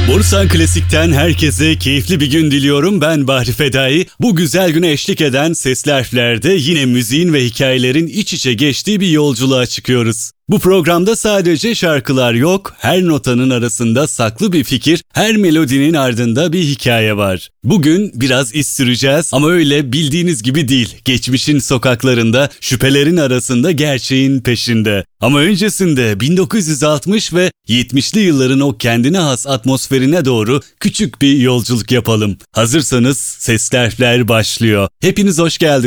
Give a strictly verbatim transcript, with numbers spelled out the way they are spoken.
Borusan Klasik'ten herkese keyifli bir gün diliyorum. Ben Bahri Fedai. Bu güzel güne eşlik eden Sesli Harfler'de yine müziğin ve hikayelerin iç içe geçtiği bir yolculuğa çıkıyoruz. Bu programda sadece şarkılar yok, her notanın arasında saklı bir fikir, her melodinin ardında bir hikaye var. Bugün biraz iz süreceğiz ama öyle bildiğiniz gibi değil. Geçmişin sokaklarında, şüphelerin arasında gerçeğin peşinde. Ama öncesinde bin dokuz yüz altmış ve yetmişli yılların o kendine has atmosferine doğru küçük bir yolculuk yapalım. Hazırsanız Sesli Harfler başlıyor. Hepiniz hoş geldiniz.